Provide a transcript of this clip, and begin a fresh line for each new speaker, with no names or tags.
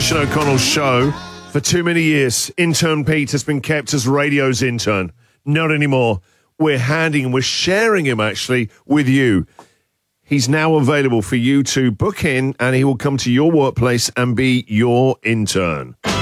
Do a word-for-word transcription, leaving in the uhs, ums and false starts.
Sean O'Connell's show for too many years. Intern Pete has been kept as radio's intern. Not anymore. We're handing him, we're sharing him actually with you. He's now available for you to book in, and he will come to your workplace and be your intern.